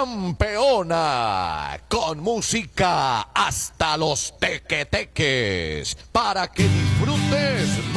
campeona, con música hasta los tequeteques, para que disfrutes